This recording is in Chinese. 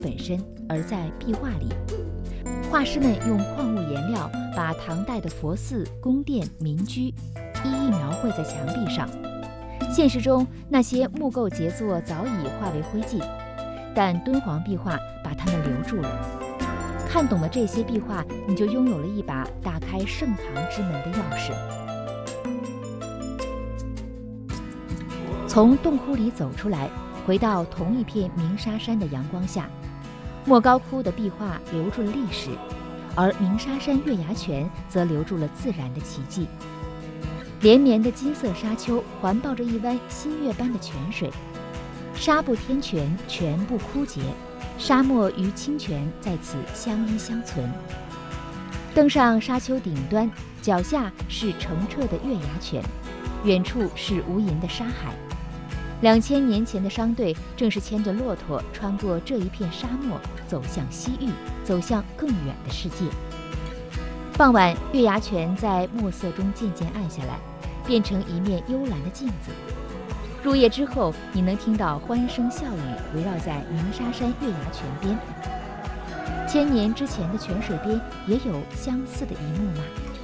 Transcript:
本身，而在壁画里。画师们用矿物颜料把唐代的佛寺、宫殿、民居一一描绘在墙壁上。现实中，那些木构杰作早已化为灰烬，但敦煌壁画把它们留住了。看懂了这些壁画，你就拥有了一把打开盛唐之门的钥匙。从洞窟里走出来，回到同一片鸣沙山的阳光下，莫高窟的壁画留住了历史，而鸣沙山月牙泉则留住了自然的奇迹。连绵的金色沙丘环抱着一湾新月般的泉水，沙不天泉，泉不枯竭，沙漠与清泉在此相依相存。登上沙丘顶端，脚下是澄澈的月牙泉，远处是无垠的沙海。2000年前的商队正是牵着骆驼穿过这一片沙漠，走向西域，走向更远的世界。傍晚，月牙泉在墨色中渐渐暗下来，变成一面幽蓝的镜子。入夜之后，你能听到欢声笑语围绕在鸣沙山月牙泉边。1000年之前的泉水边也有相似的一幕吗？